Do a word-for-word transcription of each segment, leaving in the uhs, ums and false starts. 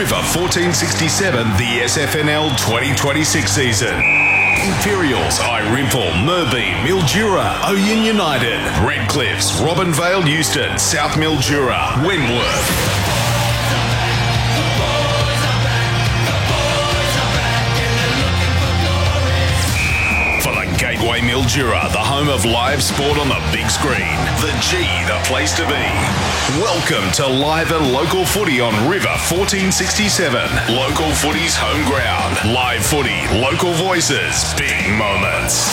River fourteen sixty-seven, the S F N L twenty twenty-six season. Imperials, Irimple, Merbeam, Mildura, Oyen United, Redcliffs, Robinvale, Euston, South Mildura, Wentworth. Gateway Mildura, the home of live sport on the big screen. The G, the place to be. Welcome to live and local footy on River fourteen sixty-seven. Local footy's home ground. Live footy, local voices, big moments.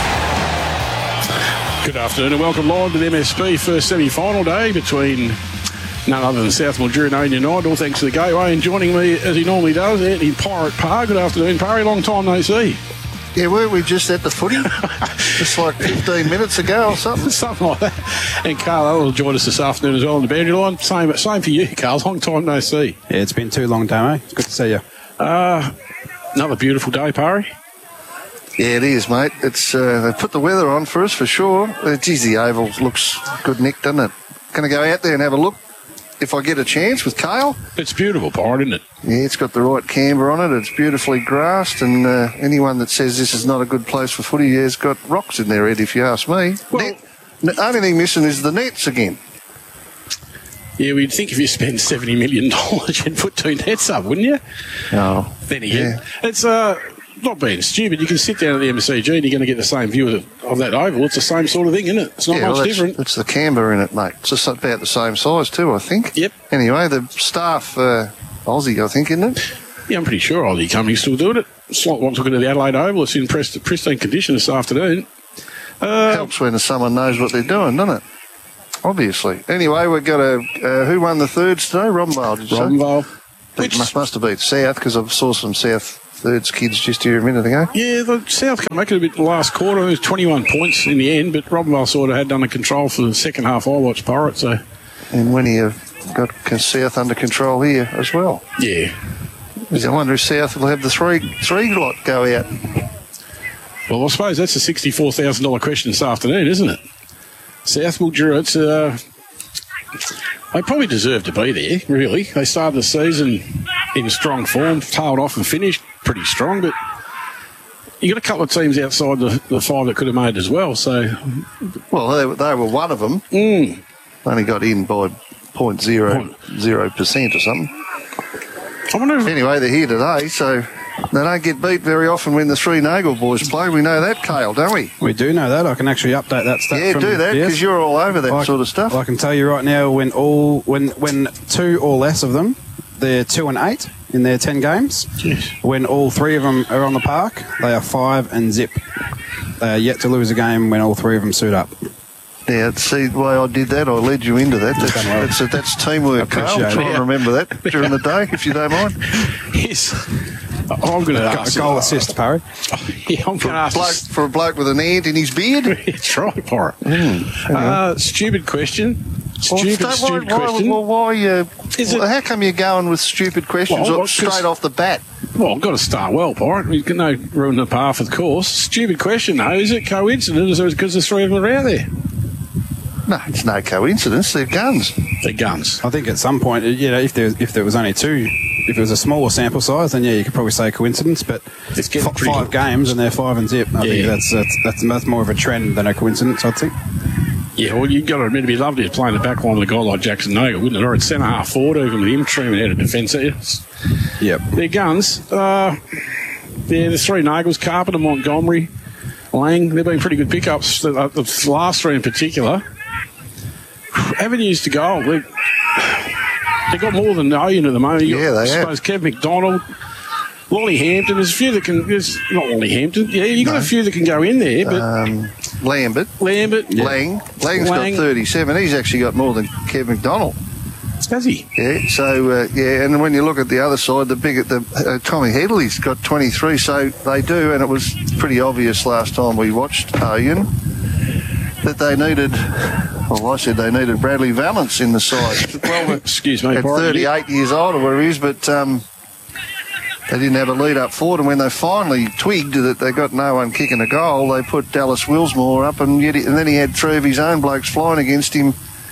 Good afternoon and welcome live to the M S B first semi-final day between none other than South Mildura and Oyen United. All thanks to the Gateway, and joining me as he normally does, Anthony Pirate Parr. Good afternoon, Parry. Long time no see. Yeah, weren't we just at the footy? Just like fifteen minutes ago or something? Something like that. And Carl Allen will join us this afternoon as well on the boundary line. Same, same for you, Carl. Long time no see. Yeah, it's been too long, Damo. It's good to see you. Uh, another beautiful day, Parry. Yeah, it is, mate. It's uh, they put the weather on for us, for sure. Uh, geez, the oval looks good, Nick, doesn't it? Going to go out there and have a look if I get a chance with Kale. It's beautiful, Pirate, isn't it? Yeah, it's got the right camber on it. It's beautifully grassed, and uh, anyone that says this is not a good place for footy has got rocks in their head, if you ask me. Well, Net, the only thing missing is the nets again. Yeah, we'd think if you spend seventy million dollars, you'd put two nets up, wouldn't you? Oh, Then again, yeah. it's uh, not being stupid. You can sit down at the M C G and you're going to get the same view of, of that oval. It's the same sort of thing, isn't it? It's not yeah, much well, that's, different. It's the camber in it, mate. It's just about the same size too, I think. Yep. Anyway, the staff, uh, Aussie, I think, isn't it? Yeah, I'm pretty sure Aussie Company's still doing it. Slot wants to look at the Adelaide Oval. It's in prist- pristine condition this afternoon. Uh, Helps when someone knows what they're doing, doesn't it? Obviously. Anyway, we've got a... Uh, who won the thirds today? Robinvale, did you say? Robinvale. It Which, must, must have been South, because I saw some South thirds kids just here a minute ago. yeah, the South come back a bit in the last quarter. It was twenty-one points in the end, but Robinvale sort of had under control for the second half. I watched Pirate, so... And when you got South under control here as well. Yeah. I wonder if South will have the three three lot go out. Well, I suppose that's a sixty-four thousand dollars question this afternoon, isn't it? South Mildura, it's... Uh, they probably deserve to be there, really. They started the season in strong form, tailed off and finished pretty strong, but you got a couple of teams outside the, the five that could have made it as well, so... Well, they, they were one of them. Mm. Only got in by point zero zero percent or something. I wonder if... Anyway, they're here today, so they don't get beat very often when the three Nagel boys play. We know that, Cale, don't we? We do know that. I can actually update that stuff. Yeah, from, do that, because yes. you're all over that I, sort of stuff. I can tell you right now, when all when when two or less of them, they're two and eight in their ten games. Jeez. When all three of them are on the park, they are five and zip. They are yet to lose a game when all three of them suit up. Yeah, see the way I did that, I led you into that. That's, well. that's, that's teamwork, Cale. Appreciate Try it. and remember that during the day, if you don't mind. Yes. I'm going to A ask... goal assist, Parry. Yeah, I'm For going to a, ask... bloke, for a bloke with an ant in his beard. That's right, Pirate. Mm, uh, stupid question. Stupid, Well, stupid why, question. Well, why, uh, Is it- well, how come you're going with stupid questions Well, or well, 'cause- straight off the bat? Well, I've got to start well, Pirate. We can no ruin the path of the course. Stupid question, though. Is it coincidence or is it because the three of them are out there? No, it's no coincidence. They're guns. They're guns. I think at some point, you know, if there if there was only two, if it was a smaller sample size, then yeah, you could probably say coincidence. But It's getting f- pretty five good. games and they're five and zip. I Yeah. think that's, that's that's that's more of a trend than a coincidence. I think. Yeah, well, you've got to admit, it'd be lovely to play in the back line with a guy like Jackson Nagle, wouldn't it? Or at centre half forward, even with him streaming out of defence. It's- Yep. They're guns. Uh, yeah, the three Nagels, Carpenter, Montgomery, Lang, they've been pretty good pickups. The, uh, the last three in particular. Avenues to goal. They, they got more than Oyen at the moment. You Yeah, got, they I suppose Kev McDonald, Wally Hampton. There's a few that can. There's not Wally Hampton. Yeah, you got No. a few that can go in there. But Um, Lambert. Lambert, Lang. Lang's Lang. got thirty-seven. He's actually got more than Kev McDonald. has he? Yeah, so, uh, yeah, and when you look at the other side, the big, the uh, Tommy Headley's got twenty-three, so they do, and it was pretty obvious last time we watched Oyen that they needed, well, I said they needed Bradley Valance in the side. Well, Excuse me, at Pirate. thirty-eight years old or whatever he is, but um, they didn't have a lead up forward, and when they finally twigged that they got no one kicking a goal, they put Dallas Willsmore up, and, yet he, and then he had three of his own blokes flying against him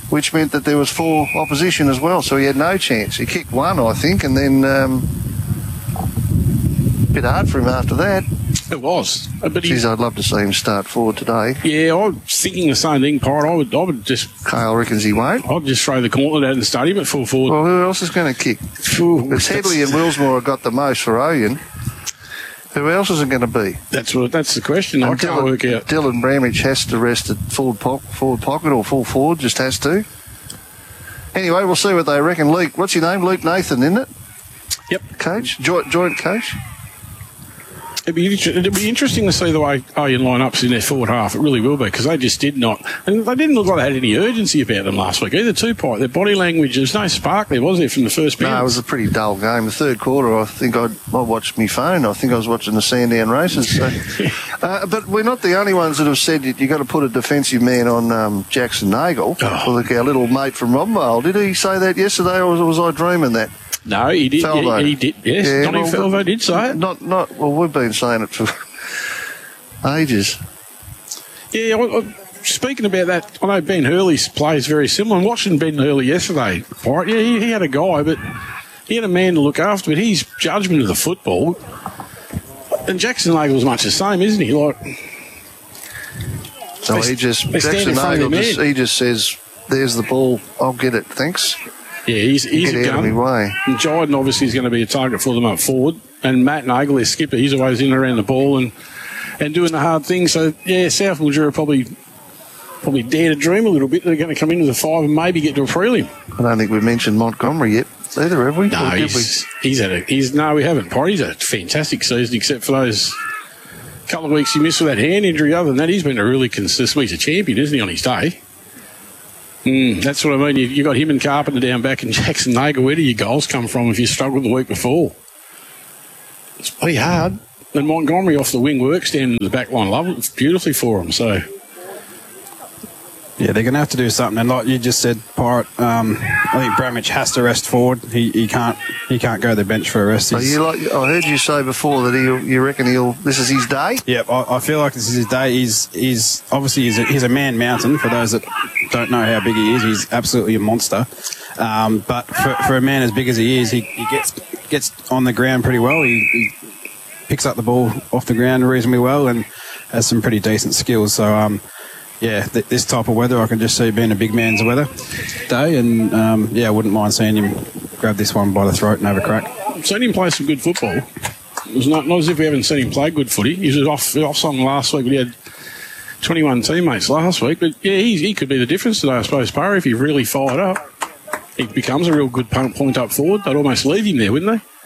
which meant that there was four opposition as well, so he had no chance. He kicked one, I think, and then um, a bit hard for him after that. It was. But he, Geez, I'd love to see him start forward today. yeah, I was thinking the same thing, Pirate. I would, I would just, Kale reckons he won't. I'd just throw the gauntlet out and start him at full forward. Well, who else is going to kick? Ooh, It's Headley and Willsmore have got the most for Oyen. Who else is it going to be? That's what. That's the question. I And can't work out. Dylan Bramage has to rest at forward, po- forward pocket or full forward, just has to. Anyway, we'll see what they reckon. Luke, what's your name? Luke Nathan, isn't it? Yep. Coach? Joint, joint coach? It'd be, inter- it'd be interesting to see the way Oyen line ups in their forward half. It really will be, because they just did not. And they didn't look like they had any urgency about them last week either, too, Pike. Their body language, there's no spark there, was there, from the first minute? No, it was a pretty dull game. The third quarter, I think I'd, I watched my phone. I think I was watching the Sandown races. So. uh, but we're not the only ones that have said you, you got to put a defensive man on um, Jackson Nagle. Oh. Like our little mate from Robbenvale. Did he say that yesterday, or was, was I dreaming that? No, he did. Falvo. He, he did. Yes, Yeah, Donny well, Falvo did say it. Not, not. Well, we've been saying it for ages. Yeah, well, uh, speaking about that, I know Ben Hurley plays very similar. I'm watching Ben Hurley yesterday. Right? Yeah, he, he had a guy, but he had a man to look after, but his judgment of the football. And Jackson Nagle's much the same, isn't he? Like, So They- he just they stand Jackson in front of Nagle their just man. he just says, "There's the ball. I'll get it. Thanks." yeah, he's, he's Get a out of gun. my way. And Jiden obviously is going to be a target for them up forward. And Matt Nagle, their skipper, he's always in around the ball and, and doing the hard thing. So, yeah, South Mildura probably probably dare to dream a little bit. They're going to come into the five and maybe get to a prelim. I don't think we've mentioned Montgomery yet either, have we? No, Or did he's, he's had a, he's, no, we haven't. Probably he's had a fantastic season, except for those couple of weeks he missed with that hand injury. Other than that, he's been a really consistent. He's a champion, isn't he, on his day? Mm, that's what I mean. You, you got him and Carpenter down back and Jackson Nagle. Where do your goals come from if you struggled the week before? It's pretty hard. And Montgomery off the wing works down in the back line. Love it beautifully for him. So, Yeah, they're going to have to do something. And like you just said, Pirate, um, I think Bramage has to rest forward. He he can't he can't go to the bench for a rest. So He's- you like, I heard you say before that he'll, you reckon he'll. This is his day. Yeah, I, I feel like this is his day. He's he's obviously he's a, he's a man mountain. For those that don't know how big he is, he's absolutely a monster. Um, but for, for a man as big as he is, he, he gets gets on the ground pretty well. He, he picks up the ball off the ground reasonably well and has some pretty decent skills. So um, yeah, th- this type of weather, I can just see being a big man's weather day. And um, yeah, I wouldn't mind seeing him grab this one by the throat and have a crack. I've seen him play some good football. It's not, not as if we haven't seen him play good footy. He was off, off something last week, but he had twenty-one teammates last week. But yeah, he, he could be the difference today, I suppose, Parry, if he really fired up. He becomes a real good point up forward. They'd almost leave him there, wouldn't they?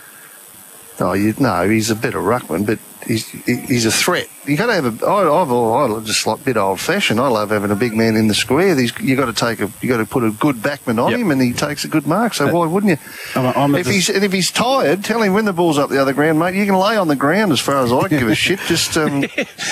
Oh, you no, he's a better ruckman, but he's he, he's a threat. You got to have a. I, I've I just like a bit old fashioned. I love having a big man in the square. These you got to take a. You got to put a good backman on Yep. him, and he takes a good mark. So why wouldn't you? I'm, I'm at If the- he's and if he's tired, tell him when the ball's up the other ground, mate. You can lay on the ground as far as I give a shit. Just um,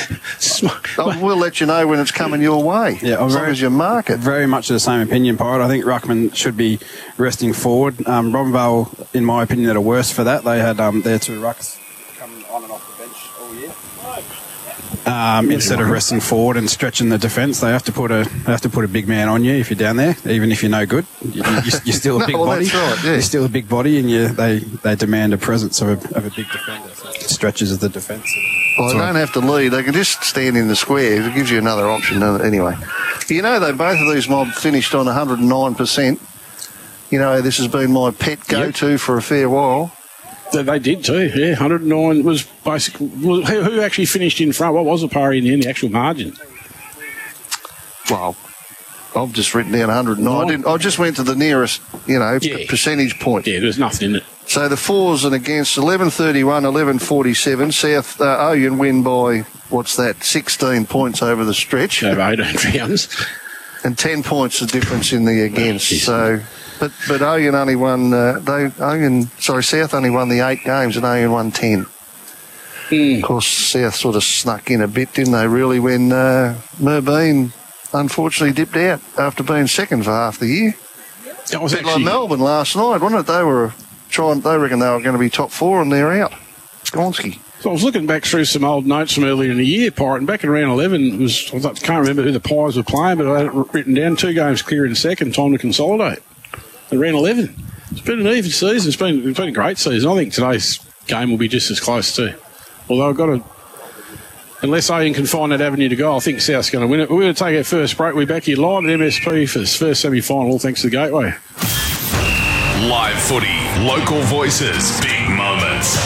I will let you know when it's coming your way. Yeah, I'm as long very- as you mark it. Very much of the same opinion, Pirate. I think Ruckman should be resting forward. Um, Robbenvale, in my opinion, are worse for that. They had um, their two rucks coming on and off the bench all year. Um, instead of resting forward and stretching the defence, they have to put a they have to put a big man on you if you're down there, even if you're no good. You, you, you're still a No, big well, body. that's right, yeah. You're still a big body, and you, they they demand a presence of a, of a big defender. So it stretches of the defence. Well, they don't have to lead. They can just stand in the square. It gives you another option doesn't it? Anyway. You know, they both of these mobs finished on one hundred nine percent. You know, this has been my pet go-to for a fair while. They, they did too, yeah. one hundred nine was basically. Was, who, who actually finished in front? What was the Parry in the end, the actual margin? Well, I've just written down one hundred nine. I, didn't, I just went to the nearest, you know, Yeah. percentage point. Yeah, there's nothing in it. So the fours and against eleven thirty-one, eleven forty-seven. South uh, Oyen win by, what's that, sixteen points over the stretch. Over eighteen rounds. And ten points the difference in the against. Oh, geez. So, but but Oyen only won. Uh, they Oyen, sorry, South only won the eight games, and Oyen won ten. Mm. Of course, South sort of snuck in a bit, didn't they? Really, when uh, Merbeen unfortunately dipped out after being second for half the year. That was A bit like actually. Melbourne last night, wasn't it? They were trying. They reckon they were going to be top four, and they're out. Gonski. So I was looking back through some old notes from earlier in the year, Pirate, and back in round eleven, it was, I can't remember who the Pies were playing, but I had it written down, two games clear in second, time to consolidate. In round eleven. It's been an even season. It's been, it's been a great season. I think today's game will be just as close too. Although I've got to, unless Ian can find that avenue to go, I think South's going to win it. We're going to take our first break. We're back here live at M S P for this first semi-final, all thanks to the Gateway. Live footy, local voices, big moments.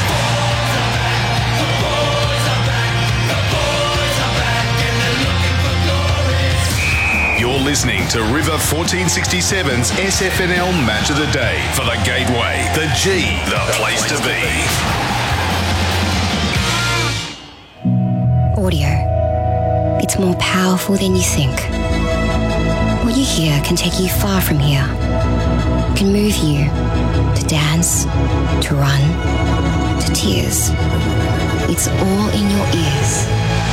You're listening to River fourteen sixty-seven's S F N L Match of the Day for the Gateway. The G, the place to be. Audio. It's more powerful than you think. What you hear can take you far from here. Can move you to dance, to run, to tears. It's all in your ears.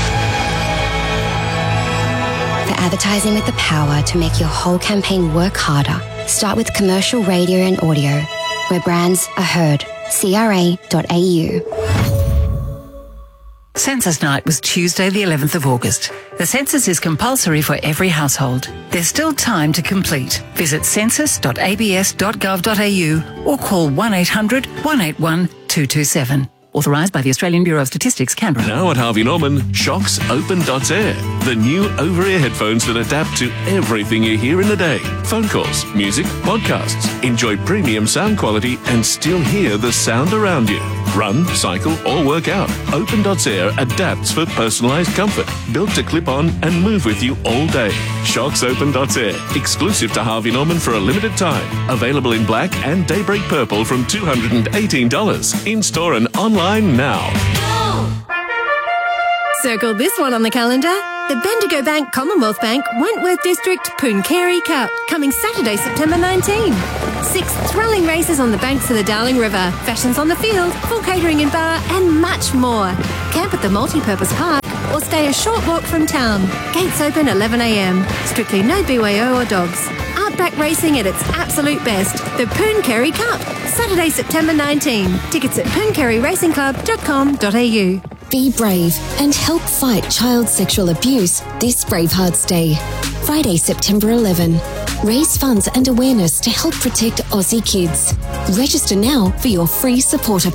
For advertising with the power to make your whole campaign work harder, start with commercial radio and audio, where brands are heard. C R A dot A U. Census Night was Tuesday the eleventh of August. The census is compulsory for every household. There's still time to complete. Visit census dot a b s dot gov dot a u or call one eight hundred, one eight one, two two seven. Authorised by the Australian Bureau of Statistics, Canberra. Now at Harvey Norman, Shocks Open dot air. The new over-ear headphones that adapt to everything you hear in the day. Phone calls, music, podcasts. Enjoy premium sound quality and still hear the sound around you. Run, cycle or work out. Open dot air adapts for personalised comfort. Built to clip on and move with you all day. Shocks Open dot air. Exclusive to Harvey Norman for a limited time. Available in black and daybreak purple from two hundred eighteen dollars. In-store and online now. Circle this one on the calendar. The Bendigo Bank Commonwealth Bank Wentworth District Pooncarie Cup, coming Saturday, September nineteenth. Six thrilling races on the banks of the Darling River, fashions on the field, full catering and bar, and much more. Camp at the multi-purpose park or stay a short walk from town. Gates open eleven a m. Strictly no B Y O or dogs. Outback racing at its absolute best. The Pooncarie Cup, Saturday, September nineteenth. Tickets at pooncarie racing club dot com dot a u. Be brave and help fight child sexual abuse this Bravehearts Day. Friday, September eleventh. Raise funds and awareness to help protect Aussie kids. Register now for your free supporter